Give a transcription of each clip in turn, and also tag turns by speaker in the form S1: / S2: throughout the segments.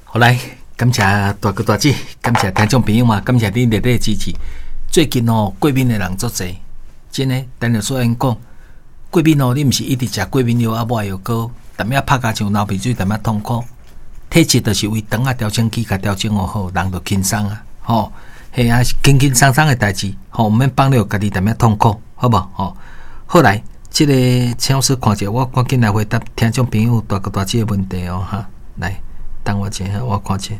S1: 好来，感谢大哥大姐，感谢听众朋友嘛，感谢你热烈支持。最近过敏的人足侪，真诶，但是虽然讲过敏你毋是一直食过敏药啊，抹药膏，淡仔拍甲像流鼻水，淡仔痛苦。体质就是为肠调整器甲调整好，人就轻松啊。嘿啊，轻轻松松的代志，毋免帮了家己淡仔痛苦，好无？后来，这个陈老师看者，我赶紧来回答听众朋友大哥大姐的问题哈。来，等我一下，我看者。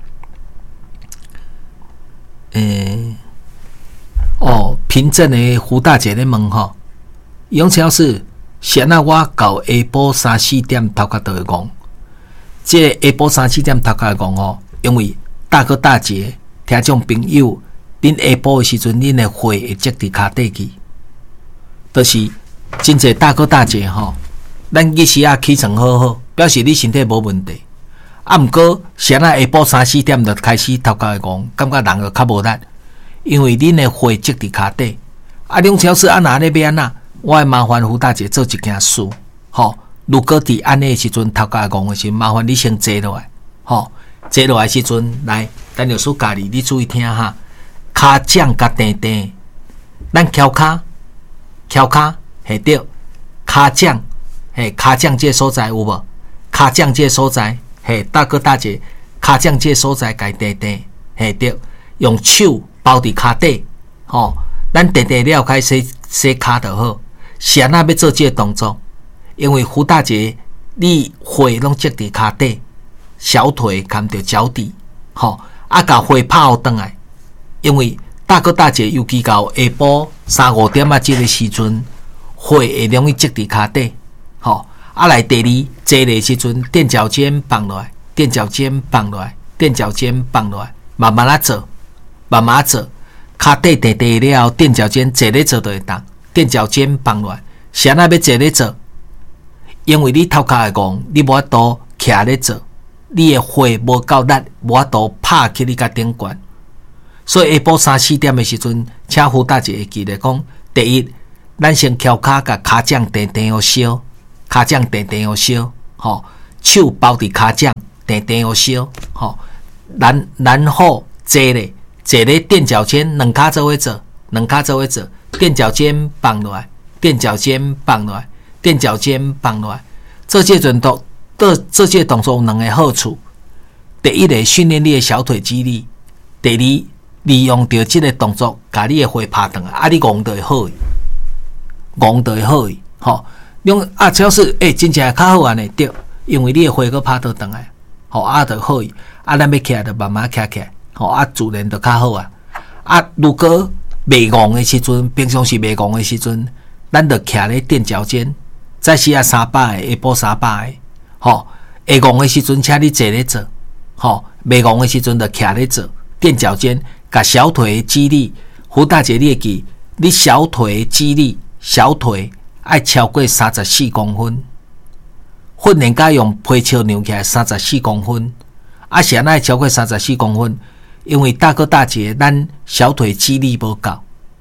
S1: 平镇的胡大姐咧问吼，杨陈老师，先我到下晡3-4点头壳就会戆，这下晡3-4点头壳会戆吼，因为大哥大姐听众朋友，恁下晡的时阵，恁的血会积伫骹底去，就是真侪大哥大姐吼，咱其实起床好好，表示你身体无问题。毋过先下晡3-4点就开始头壳会戆，感觉人就较无力。因为恁的血积伫骹底，梁超市安那咧要安那？我会麻烦胡大姐做一件事，如果伫安尼的时阵头壳会戆的时候，麻烦你先坐落来，坐落来的时阵来，等老师教你注意听哈，骹掌甲垫垫，咱翘骹，系对，骹掌，骹掌这所在有无？骹掌这所在，大哥大姐，骹掌这所在该垫垫，系对，用手包伫骹底，咱垫垫了开洗骹就好。是安那要做这个动作，因为胡大姐你血拢积伫骹底，小腿含着脚底，甲血拍互转来。因为大哥大姐尤其到下晡3-5点这个时阵，血会容易积伫骹底，来第二坐的时阵，垫脚尖放落来，垫脚尖放落来，垫脚尖放落来，慢慢做。慢慢做，骹底垫垫了后，垫脚尖坐咧做就会当，垫脚尖放落来，谁那要坐咧做？因为你头壳会戆，你无法度徛咧做，你的血无够力，无法度拍去你甲顶悬。所以下晡3-4点的时阵，请胡大姐会记得讲，第一，咱先翘骹甲骹掌垫垫互烧，骹掌垫垫互烧，手包伫骹掌垫垫互烧，然后坐咧。坐咧垫脚尖，两骹做伙做，垫脚尖放落来，垫脚尖放落来，垫脚尖放落来。做这动作有两个好处：第一个训练你的小腿肌力；第二，利用到这个动作，把你的血拍转来，你戆就会好，戆就会好。用只要是真正较好安尼对，因为你的血个拍倒转来，就好。咱要起来就慢慢起来。自然就较好啊。如果袂戆的时阵，平常时袂戆的时阵，咱就徛咧垫脚尖，再是300个，下晡300个，会戆的时阵，请你坐咧做，袂戆的时阵就徛咧做，垫脚尖，甲小腿的肌力，胡大姐你会记，你小腿的肌力，小腿爱超过34公分，训练家用皮球扭起来34公分，是安那超过34公分。因为大哥大姐，咱小腿肌力无够，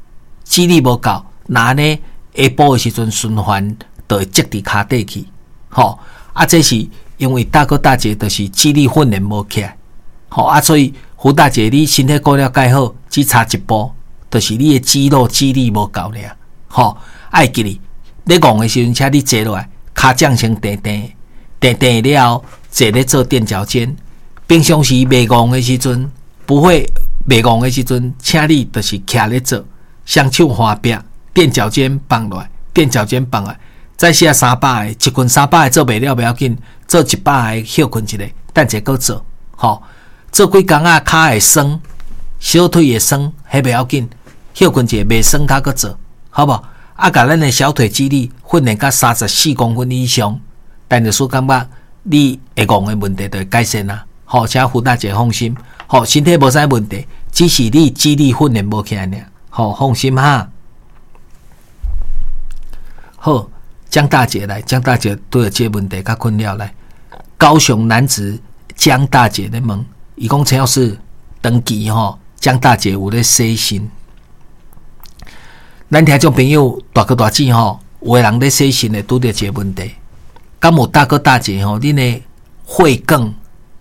S1: 那呢下晡的时阵循环就会积伫骹底去，这是因为大哥大姐就是肌力训练无起来，所以胡大姐你身体顾了解好，只差一步，就是你的肌肉肌力无够了，爱记哩，你戆的时阵，请你坐落来，骹掌先垫了后，坐咧做垫脚尖。平常时袂戆的时阵。不会袂戆的时阵，请你就是徛咧做，双手划壁，垫脚尖放落来，垫脚尖放来。再写300个，一群300个做袂了不要紧，做100个休困一下，等者搁做。做几工骹会酸，小腿会酸，迄袂要紧，休困一下，袂酸骹搁做，好无？甲咱的小腿肌力训练到34公分以上，但就是感觉你会戆的问题就会改善啦。请胡大姐放心。身体无啥问题，只是你肌力训练无起来尔。放心哈。好，江大姐来，江大姐对了这个问题较困扰来。高雄男子江大姐咧问，伊讲陈老师长期江大姐有咧洗肾。咱听众朋友大哥大姐有的人咧洗肾会拄着这个问题。敢有大哥大姐恁的血管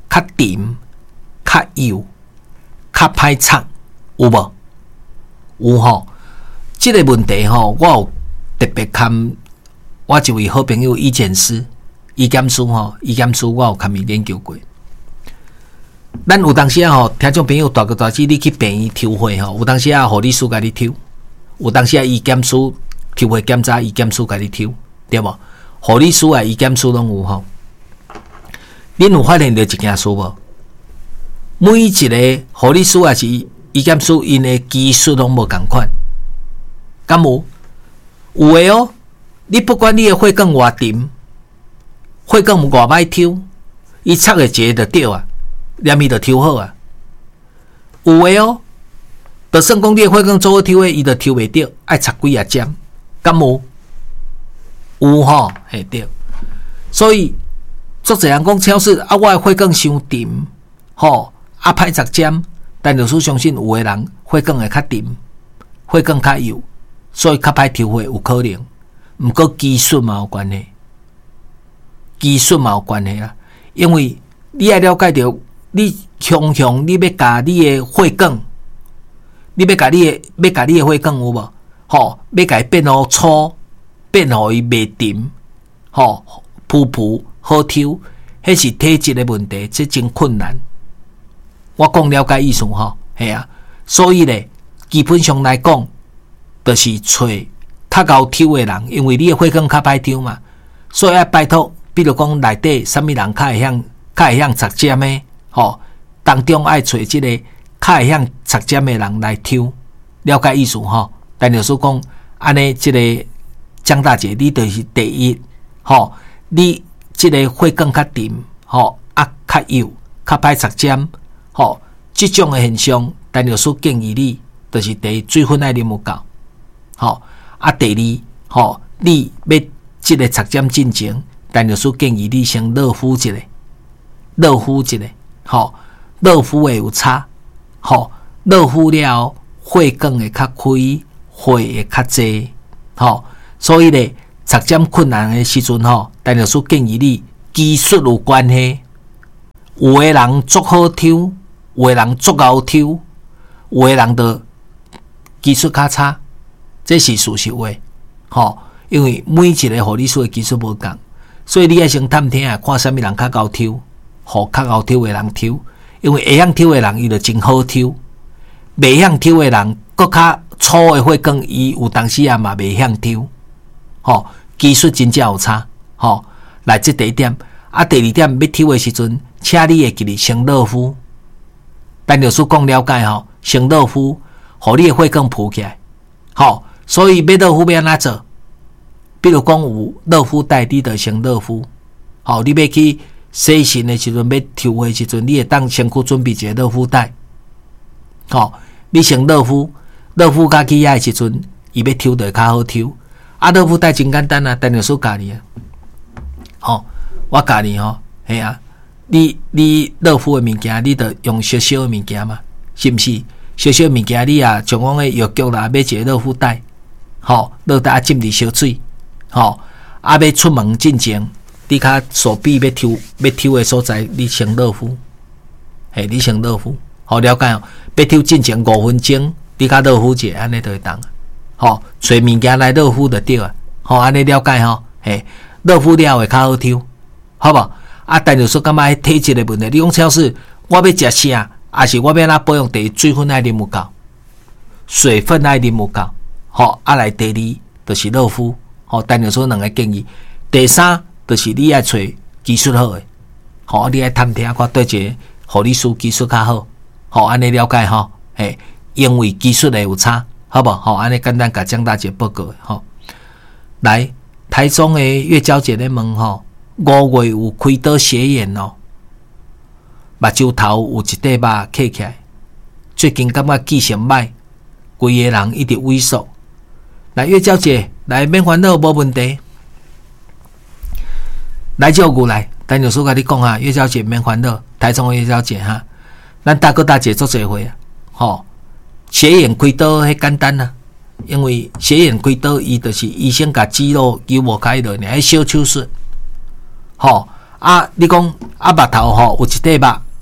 S1: 较甜、较油、较歹插，有无？有吼。这个问题吼，我有特别看我一位好朋友医检师吼，医检师我有看伊研究过。咱有当时啊吼，听众朋友大哥大姐，你去病院抽血吼，有当时啊护理师甲你抽，有当时啊医检师抽血检查，医检师甲你抽，对无？护理师啊医检师拢有吼。恁有发现到一件事无？每一个护理师也是医检师，因的技术拢无共款。敢有？有诶哦。你不管你的血管偌甜，血管有偌歹抽，伊插个一个就对啊，念伊就抽好啊。有诶哦。就算讲你的血管做好抽诶，伊就抽袂着，爱插几啊针。敢有？有吼，嘿对。所以足侪人讲超市啊，我的血管伤甜，吼啊歹插针，但就是相信有的人血管会较甜，血管较油，所以较歹抽血有可能。毋过技术嘛有关系，技术嘛有关系啦。因为你爱了解到，你常常你要甲你的血管，你要甲你的血管有无？吼，要甲伊变好粗，变互伊袂甜，吼，噗好抽，迄是体质的问题，这真困难。我讲了解意思吼，系啊。所以咧，基本上来讲，就是找较高抽的人，因为你的血管较歹抽嘛，所以要拜托，比如讲内底什么人较会晓插针的，吼，当中爱找即个较会晓插针的人来抽，了解意思吼。但就是讲，安尼即个江大姐，你就是第一，吼，你即个血管较甜，吼啊较油，较歹插针，吼，即种的现象，但就是建议你，就是第一，水分爱啉有够，吼。啊，第二，吼，你要即个插针进前，但就是建议你先热敷一下，吼，热敷会有差，吼，热敷了血管会较开，血会较济，吼，所以咧，插针困难的时阵吼，但就是建议你技术有关系，有的人足好抽，有的人足敖抽，有的人就技术较差。这是事实话，吼，因为每一个护理师的技术无共，所以你爱先探听啊，看啥物人较高抽，互较高抽的人抽，因为会晓抽的人伊就真好抽，袂晓抽的人，搁较粗的血管，伊有当时啊嘛袂晓抽，吼，技术真正有差，吼，来这第一点，啊，第二点要抽的时阵，请你会记得先热敷，但就是讲了解吼，先热敷，互你的血管浮起来，吼。所以要热敷要安怎做？比如讲有热敷袋，你就先热敷。好，你要去洗身的时阵，要抽的时阵，你会当先去准备一个热敷袋。好，你先热敷，热敷到起的时阵，伊要抽就较好抽。啊，热敷袋真简单啊，但就是教你啊。好，我教你吼，系啊，你热敷的物件，你得用小小的物件嘛，是毋是？小小物件你啊，像讲的药局啦，买一个热敷袋。吼，热袋浸伫烧水，吼，啊，要出门进前，你较手臂要抽的所在，你先热敷，嘿，你先热敷，好了解哦。要抽进前5分钟，你较热敷者，安尼就会当，吼，找物件来热敷就对啊，吼，安尼了解吼，嘿，热敷了会较好抽，好无？啊，但就是说感觉体质的问题，你讲超市，我要食啥，还是我要哪保养？第一，水分爱啉有够，水分爱啉有够。好，啊来第二就是热敷，好，但就是说两个建议。第三就是你爱找技术好的，好，你爱探听看对一个护理师技术较好，好，安尼了解吼，嘿，因为技术会有差，好不？好，安尼简单甲江大姐报告，吼。来，台中的月娇姐咧问吼，5月有开刀斜眼哦，目睭头有一块肉刻起来，最近感觉记性歹，规个人一直萎缩。来，月娇姐，来免烦恼，无问题。来照顾来，等有事甲你讲哈，月娇姐免烦恼，台中的月娇姐哈，咱大哥大姐做侪回啊，吼，斜眼开刀迄简单啊，因为斜眼开刀伊就是医生甲肌肉纠无开落，你还小手术，吼啊，你讲啊目头吼有一块肉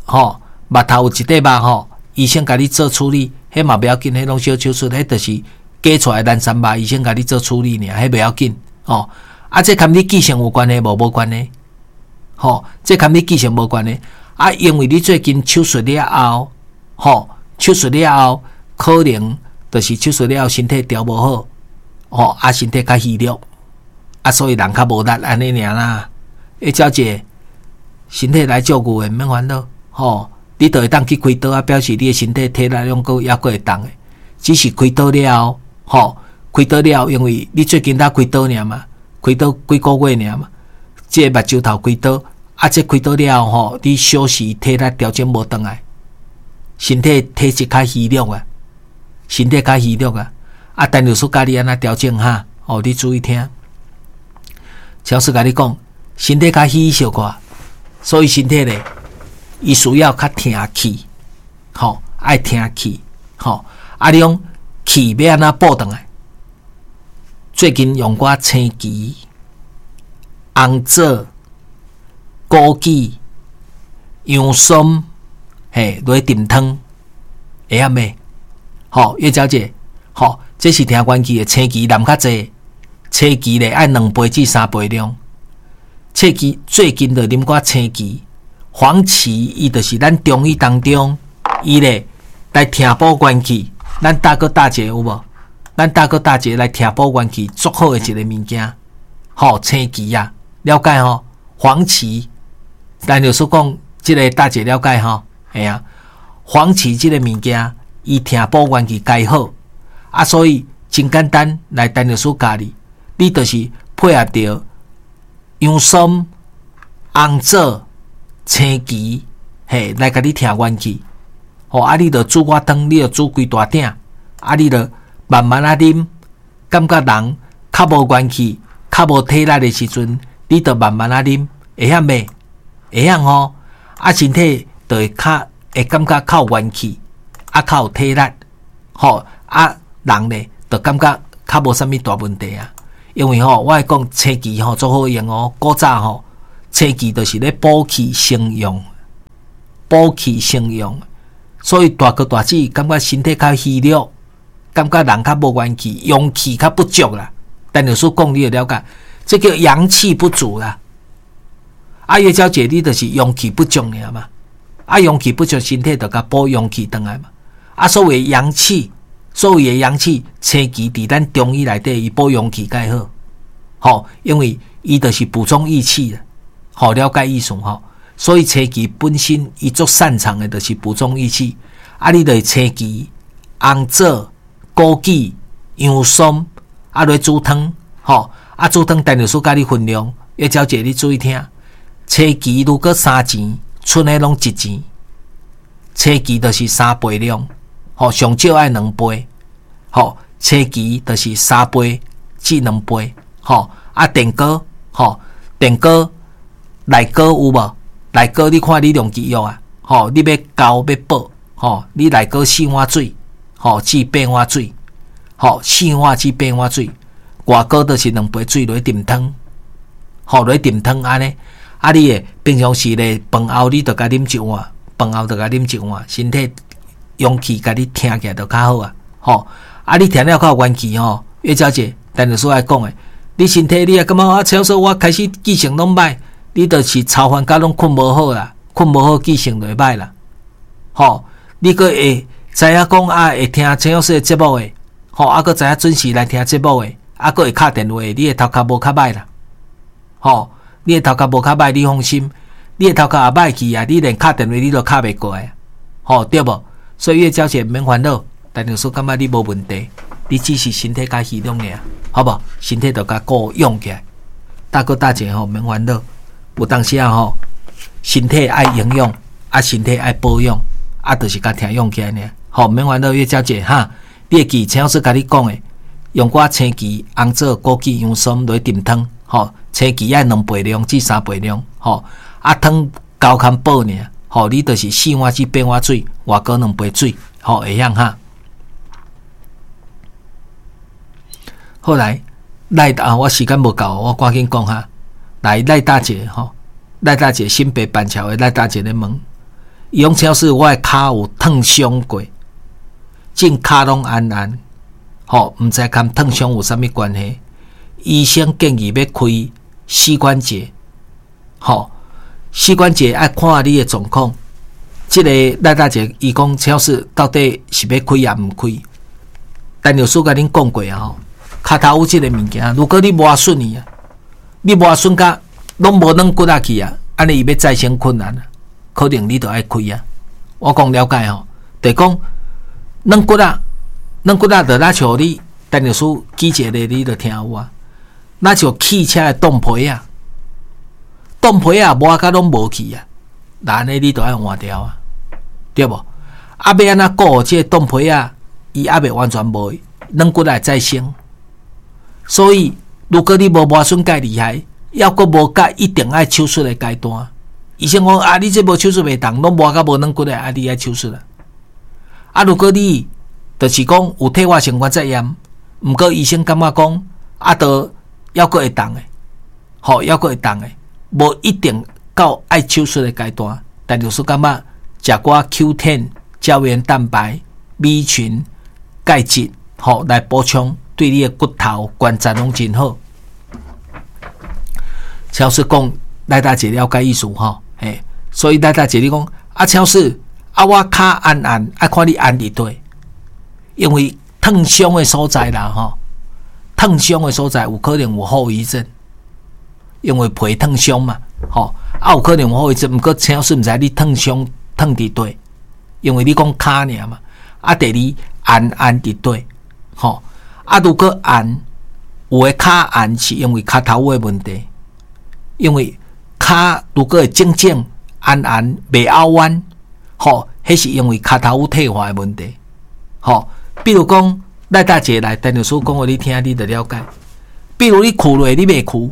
S1: 目头有一块肉吼，医生甲你做处理，迄嘛不要紧，迄拢小手术，迄就是割出来蓝山肉，医生甲你做处理尔，迄不要紧哦。啊，这跟你记性有关系无关系？这跟你记性无关系。啊，因为你最近手术了后，手术了后，可能就是手术了后身体调无好，啊，身体较虚弱，啊，所以人较无力安尼尔啦。小姐，身体来照顾的，免烦恼，你就会当去开刀啊，表示你的身体体力量够也够会当的。只是开刀了后，开刀了后，因为你最近才开刀尔嘛。开刀几个月尔嘛，这目睭头开刀，啊，这开刀了后，你小时体力调整无转来，身体体质较虚弱啊，身体较虚弱啊，啊，陈老师教你安怎调整哈，你注意听。老师甲你讲，身体较虚小寡，所以身体咧，伊需要较听气，爱听气，啊，你用气要安怎补转来？最近用过青桔、红枣、枸杞、洋葱，来炖汤，会晓未？叶小姐，这是听关机的青桔含较济，青桔咧爱2杯至3杯量。青桔最近就啉过青桔，黄芪伊就是咱中医当中，伊咧来听补元气，咱大哥大姐有无？咱大哥大姐来听补元气足好的一个物件，青桔啊，了解吼？黄芪，咱就说讲，这个大姐了解吼？系啊，黄芪这个物件，伊听补元气介好，啊，所以真简单，来陈老师教你就是配合着洋葱、红枣、青桔，来甲你听元气，啊，你着煮我汤，你着煮规大鼎，啊，你着慢慢啊啉，感觉人较无元气、较无体力的时阵，你着慢慢啊啉，会晓未？会晓吼，啊，身体就会感觉较有元气，啊，较有体力，啊，人咧就感觉较无啥物大问题啊。因为我会讲青桔足好用哦，古早青桔就是咧补气生用，补气生用，所以大哥大姐感觉身体较虚弱。感觉人较无元气，阳气较不足啦。但有时讲你就了解，这叫阳气不足啦。啊，叶小姐，你就是阳气不足尔嘛。啊，阳气不足，身体就甲补阳气转来嘛。啊，所谓阳气，青桔伫咱中医内底，伊补阳气介好。因为伊就是补充益气的，了解意思吼。所以青桔本身伊足擅长的，就是补充益气。啊，你就是青桔、红枣、枸杞、洋葱，啊，来煮汤，啊，煮汤陈老师教你分量，叶小姐你注意听，青桔如果3钱，剩的拢1钱，青桔就是3杯量，上少爱2杯，青桔就是3杯至2杯，啊，电锅，电锅内锅有无？内锅你看你用几药啊？你要交要补，你内锅4碗水。至8碗水，4碗至8碗水，外锅就是2杯水来炖汤，来炖汤安尼。啊，你诶平常时咧饭后你着甲啉1碗，饭后着甲啉1碗，身体阳气甲你听起来着较好啊。啊，你听了较有元气叶小姐，陈老师来讲诶，你身体你也感觉啊，超说我开始记性拢歹，你就是操烦甲拢困无好啦，困无好记性就会歹啦。你个会知影讲啊，会听陈老师的节目诶，啊，个知影准时来听节目诶，啊，个会敲电话，你诶头壳无较歹啦，你诶头壳无较歹，你放心，你诶头壳也歹去啊，你连敲电话你都敲袂过来，对无？所以叶小姐免烦恼，陈老师感觉你无问题，你只是身体较虚弱尔，好无？身体就甲顾用起来，大哥大姐免烦恼，有当时啊身体爱营养，啊，身体爱保养，啊，就是甲听用起来呢。免烦恼，叶小姐哈，你会记陈老师甲你讲诶，用过青桔、红枣、枸杞、洋葱来炖汤，青桔爱2杯量至3杯量，啊，汤交堪补呢，你就是4碗至8碗水，外加2杯水，会样哈。后来赖我时间无够，我赶紧讲哈。来赖大姐赖大姐新北板桥的赖大姐咧问， 伊讲超市我的骹有烫伤过，整骹拢安安，毋知跟烫伤有啥物关系？医生建议要开膝关节，膝关节爱看你的状况。这个赖大姐伊讲超市到底是要开也毋开？但有书甲恁讲过啊，骹头有这个物件，如果你磨损伊啊，你磨损甲拢无软骨仔去啊，安尼伊要再生困难啊，可能你就爱开啊。我讲了解就讲软骨仔就那像你但有书记一个你就听有啊，那像汽车的挡皮啊，磨甲拢无去啊，那安尼你就爱换掉啊，对无？啊，要安怎顾这挡皮啊？伊还未完全无软骨来再生，所以如果你无磨损介厉害，要阁无到一定爱手术的阶段，医生讲啊，你这无手术袂当，拢磨甲无软骨的，啊，你爱手术啦。啊，如果你就是讲有退化性关节炎，毋过医生感觉讲啊，都要阁会当的，要阁会当的，无一定到爱手术的阶段，但就是感觉食寡 Q10 胶原蛋白、B 群。钙质来补充，对你的骨头关节拢真好。超市讲赖大姐了解意思所以赖大姐你讲啊，超市啊，我骹安安，爱看你安伫对，因为烫伤的所在啦烫伤的所在有可能有后遗症，因为皮烫伤嘛有可能有后遗症，毋过超市毋知你烫伤烫伫对，因为你讲骹尔嘛，啊，第二。按伫对，如果按有诶骹按是因为骹头诶问题，因为骹如果会正按袂凹弯，迄是因为骹头退化诶问题，比如讲赖大姐来，陈律师讲互你听，你就了解。比如你裤落，你袂裤，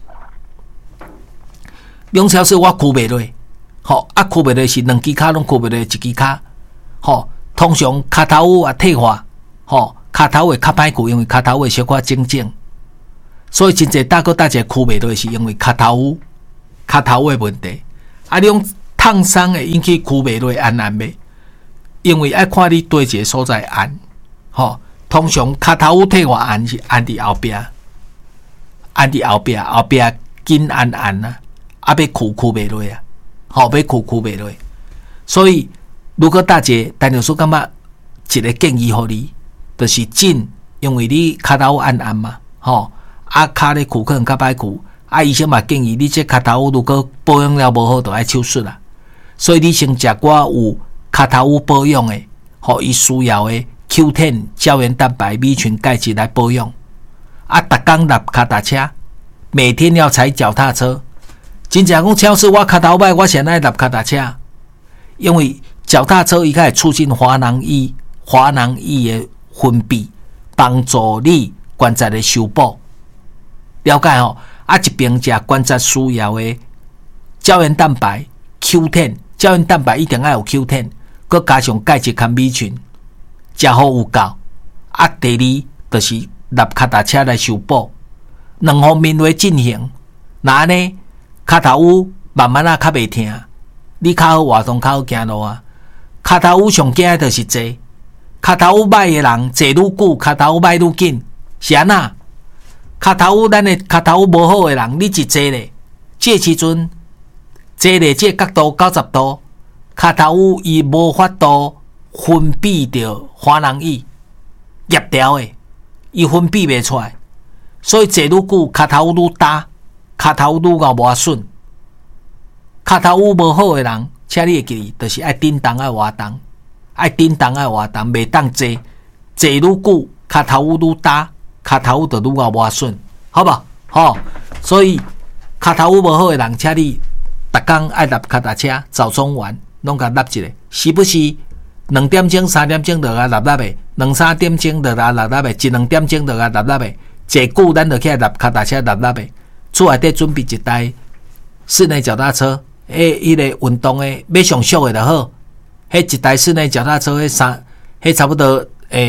S1: 两超市我裤袂落，裤袂落是两支骹拢裤袂落一支骹，通常骹头也退化，骹头会较歹裤，因为骹头会小可正，所以真侪大姐裤袂落是因为骹头的问题。啊，你用烫伤会引起裤袂落按袂？因为爱看你对一个所在按，通常骹头退化按是按伫后壁，后壁紧按啊，要裤袂落啊，要裤袂落，所以。如果大姐陈律师感觉一个建议互你，就是紧，因为你骹头按嘛，骹咧裤可能较歹裤，医生嘛建议你这骹头如果保养了无好，就爱手术啦。所以你先食寡有骹头保养的，伊需要的 Q10 胶原蛋白、B 群、钙质来保养。啊，逐工踏脚踏车，每天要踩脚踏车。真正讲超市我骹头歹，我先爱踏脚踏车，因为。脚踏车伊会促进滑囊液的分泌，帮助你关节的修补。了解啊，一边食关节需要的胶原蛋白 Q10， 胶原蛋白一定要有 Q10， 佮加上钙质和 B 群，食好有够。啊，第二就是踏脚踏车来修补，两方面来进行。那呢，脚头慢慢较袂疼，你较好活动，较好行路啊。骹头上惊的就是坐，骹头歹的人坐愈久，骹头歹愈紧，是安那？骹头咱的骹头无好的人，你一坐咧，这时阵坐咧这角度90度，骹头伊无法度分泌着滑囊液，叶条的，伊分泌袂出来，所以坐愈久，骹头愈大，骹頭愈搞磨损，骹頭無好的人，請你會記，就是愛叮當愛活動，愛叮當愛活動，袂當坐，坐愈久，骹頭愈大，骹頭就愈搞磨損，好不好？好，所以骹頭無好的人，請你逐工愛搭腳踏車，早中晚攏甲搭一個，時不時2點鐘、3點鐘就甲搭搭的，2、3點鐘就甲搭搭的，1、2點鐘就甲搭搭的，坐久咱就起來搭腳踏車搭搭的。厝內底準備一台室內腳踏車，迄個運動的買上俗的就好。迄一台室內腳踏車，迄差不多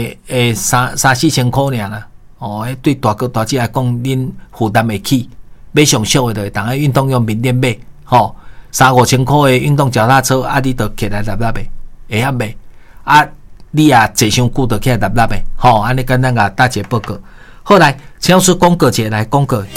S1: 3-4千塊爾啦。哦，迄對大哥大姐來講，恁負擔會起。買上俗的就會當個運動用品店買，吼。 3-5千块的运动脚踏车，啊，你就起来立立会晓卖啊？你啊坐伤久就起来立立的，吼，安尼简单甲大姐报告。后来，陈老师广告节来广告。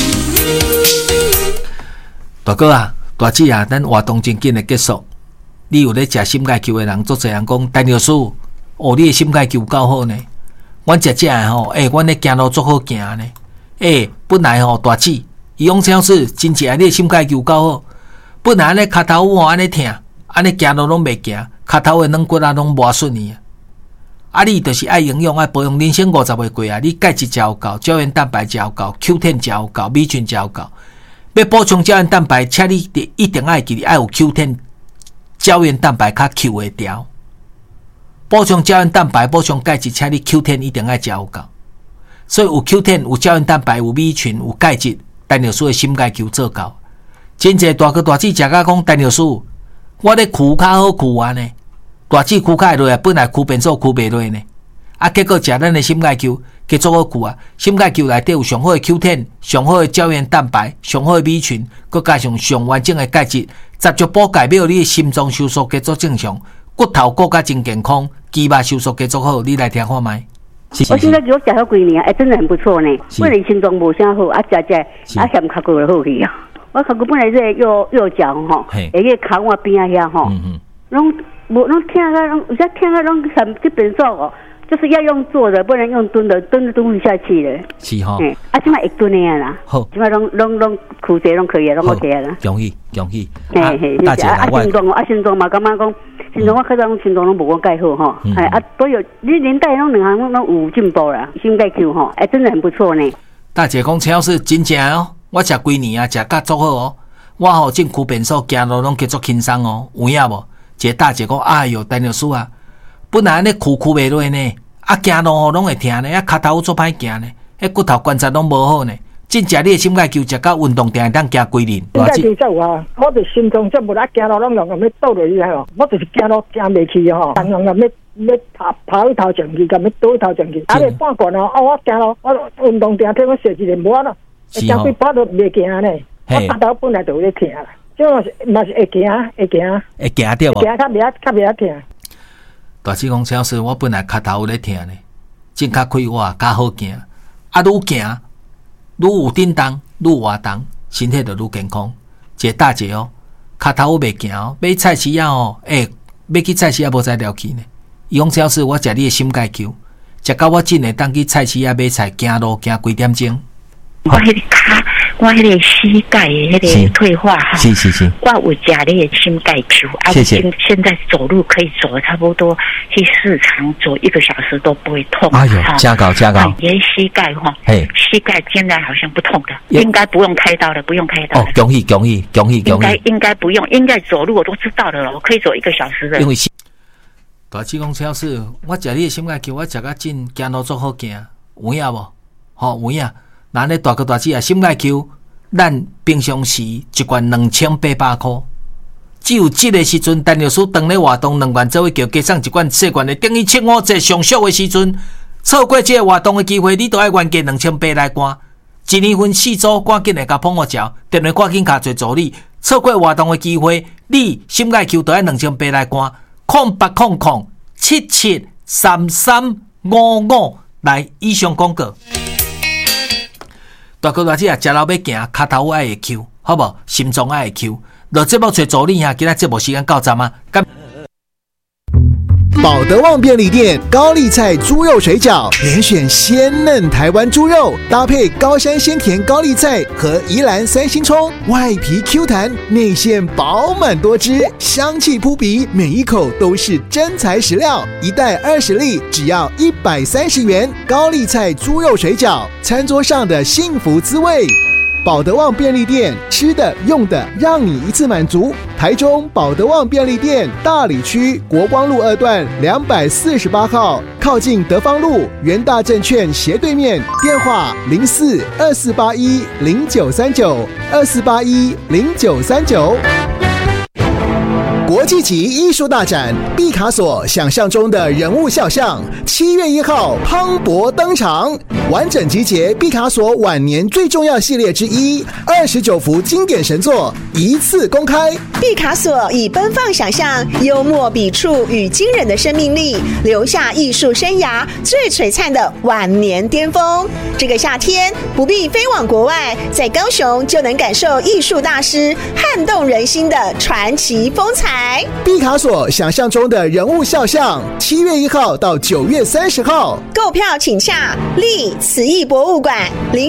S1: 大哥啊，大姐啊，咱活动真紧的结束。你有咧食心介球的人，足侪人讲，陈老师，哦，你的心介球够好呢。阮食的吼，阮咧行路足好行呢。本来吼大姐，伊讲陈老师真正你的心介球够好。本来咧脚头有安尼疼，安尼行路拢袂行，脚头的软骨啊拢无顺利啊。啊，你就是爱营养，爱保养，人生50岁过啊，你钙质食有够，胶原蛋白食有够 ，Q10 食有够，米群食有够。要补充胶原蛋白，请你一定爱记得爱有 Q10 胶原蛋白较 Q 的条。补充胶原蛋白，补充钙质，请你 Q10 一定爱食有够。所以有 Q10，有胶原蛋白，有米群，有钙质，陈老师的心钙球做够。真济大哥大姐食甲讲，陈老师，我咧躯较好躯啊呢。大姊躯较会落啊，本来躯变数躯袂落呢，啊，结果食咱的心钙球，加做好躯啊。心钙球内底有上好的 Q10， 上好的胶原蛋白，上好的米群，佮加上上完整的钙质，十足补钙，要你的心脏收缩加做正常，骨头骨甲真健康，肌肉收缩加做好。你来听看卖。
S2: 我心钙球食好几年啊，真的很不错呢。本来心脏无啥好，啊，食啊，嫌脚骨就好去啊。我脚骨本来是右脚吼，会去脚我边啊遐吼，拢。我拢听个，有些听个拢很基本上哦，就是要用坐的，不能用蹲的，蹲不下去了。
S1: 是哈。
S2: 现在会蹲的呀啦。好。现在拢躯体拢可以，拢 OK 啦。
S1: 容易。
S2: 大姐心脏嘛，感觉讲心脏我看到心脏拢无我介好哈。都有，你年代拢两行拢有进步啦，心钙球哈，真的很不错呢。
S1: 大姐讲，陈老师真正哦，我食几年啊，食甲足好哦，我吼进躯变数行路拢叫做轻松哦，有影无？一个大姐讲，哎哟，陈老师啊，本来安尼躯袂落呢，啊，行路吼拢会疼呢，啊，脚头做歹行呢，迄骨头关节拢无好呢。真正你的心钙球食到运动定当行几年？
S3: 心钙球才有啊，我就心脏这无啦，行路拢用要倒落去吼，我就是行路行袂去吼，常常要跑一头上去，甲要倒一头上去，啊，你半罐哦，我行路我运动定替我设一个无啊咯，行几跑都袂行呢，我脚头本来就有咧疼啦。这嘛是会行
S1: 对无？
S3: 行较袂疼。
S1: 大姐讲，陈老师，我本来脚头有咧疼呢，真较快活，较好行。啊，愈行愈有振动，愈活动，身体就愈健康。一个大姐哦，脚头袂行哦，买菜市啊哦，要去菜市啊无再了去呢。伊讲，陈老师，我食你的心钙球，食到我真会当去菜市啊买菜，行路行几点钟。
S4: 我迄个膝盖的迄个退化哈，
S1: 是，
S4: 我有食你的心钙球，
S1: 谢谢。
S4: 现在走路可以走差不多去市场走1个小时都不会痛。
S1: 哎呦，加高！
S4: 你的膝盖哈，膝盖现在好像不痛的，应该不用开刀了，不用开刀了。
S1: 哦，恭喜！
S4: 应该不用，应该走路我都知道的了，我可以走1个小时的。
S1: 因为大姐讲，陈老师，我食你的心钙球，我食到真行路足好行，有影无？吼，有影。那咧大哥大姐啊，心钙球，咱平常时一罐2800块，只有这个时阵，陈老师当咧活动2罐做伙叫加上一罐细罐的，等于7-5节上俗的时阵，错过这个活动的机会，你都要原价2800来赶。1年份4组，赶紧来甲捧我嚼，电话赶紧卡做助理，错过活动的机会，你心钙球都要2800来赶。0800773355来以上广告。大哥大姐啊，食老要行，脚头爱会 Q， 好无？心脏爱会 Q。落节目找助理啊，今仔节目时间到站啊。
S5: 保德旺便利店高丽菜猪肉水饺，连选鲜嫩台湾猪肉，搭配高山鲜甜高丽菜和宜兰3星葱，外皮 Q 弹，内馅饱满多汁，香气扑鼻，每一口都是真材实料。一袋20粒，只要130元。高丽菜猪肉水饺，餐桌上的幸福滋味。保德旺便利店，吃的用的让你一次满足。台中保德旺便利店大里区国光路2段248号，靠近德芳路元大证券斜对面，电话042481093924810939。 国际级艺术大展毕卡索想象中的人物肖像，7月1号磅礴登场，完整集结毕卡索晚年最重要系列之一，29幅经典神作一次公开。
S6: 毕卡索以奔放想象、幽默笔触与惊人的生命力，留下艺术生涯最璀璨的晚年巅峰。这个夏天不必飞往国外，在高雄就能感受艺术大师撼动人心的传奇风采。
S5: 毕卡索想象中的人物肖像，7月1号到9月30号，
S6: 购票请洽立慈艺博物馆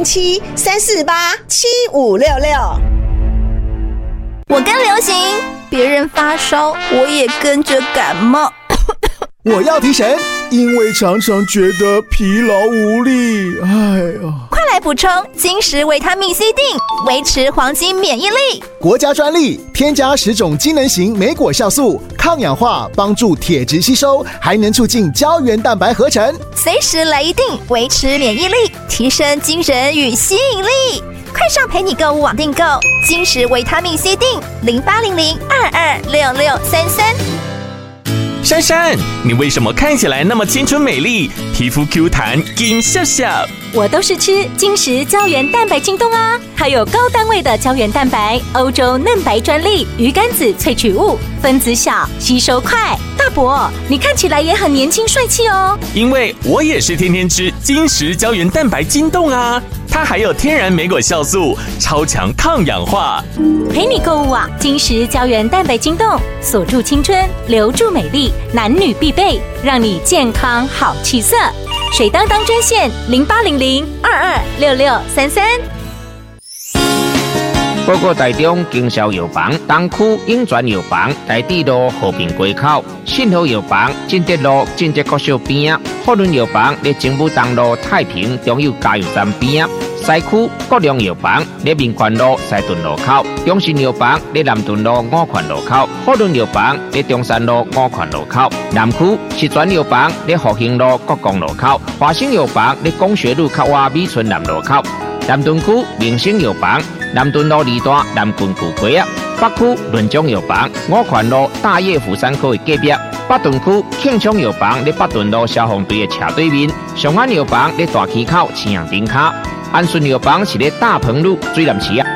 S6: 07-348-7566。
S7: 我跟流行，别人发烧，我也跟着感冒。
S5: 我要提神，因为常常觉得疲劳无力。哎呀，
S7: 快来补充金石维他命 C 锭，维持黄金免疫力。
S5: 国家专利，添加10种机能型莓果酵素，抗氧化，帮助铁质吸收，还能促进胶原蛋白合成。
S7: 随时来一锭，维持免疫力，提升精神与吸引力。快上陪你购物网订购金石维他命 C 锭，0800-226633。
S8: 珊珊，你为什么看起来那么清纯美丽，皮肤 Q 弹金笑笑？
S9: 我都是吃金石胶原蛋白晶冻啊，它有高单位的胶原蛋白，欧洲嫩白专利，鱼肝子萃取物，分子小，吸收快。大伯，你看起来也很年轻帅气哦。
S8: 因为我也是天天吃金石胶原蛋白晶冻啊，它还有天然莓果酵素，超强抗氧化。
S9: 陪你购物啊，金石胶原蛋白晶冻，锁住青春，留住美丽，男女必备，让你健康好气色。水当当专线0800-226633。
S10: 报告台中经销药房东区永泉药房台地路和平街口，信和药房进德路进德国小边，福伦药房在政府东路太平中油加油站边，西区国良药房在民权路西屯路口，中信药房在南屯路五权路口，福伦药房在中山路五权路口，南区石泉药房在复兴路国光路口，华兴药房在工学路靠外美村南路口，南屯区明星药房南屯路2段南郡旧街啊，北区润中药房五权路大叶府山口的隔壁，北屯区庆昌药房在北屯路消防队的斜对面，上安药房在大溪口青阳顶卡，安顺药房是在大鹏路水南市啊。